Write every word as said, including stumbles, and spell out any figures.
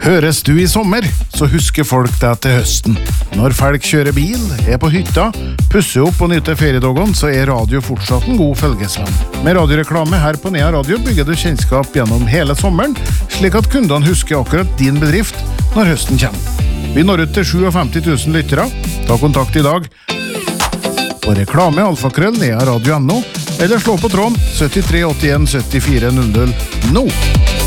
Høres du i sommer, så husker folk deg til høsten. Når folk kjører bil, er på hytta, pusser opp og nyter feriedagene, så er radio fortsatt en god følgesvenn. Med radioreklame her på Nea Radio bygger du kjennskap gjennom hele sommeren, slik at kundene husker akkurat din bedrift når høsten kommer. Vi når ut til femtisju tusen lyttere. Ta kontakt i dag på reklame alfakrøll nea radio punktum no eller slå på tråden syttitre åttien syttifire null null nå.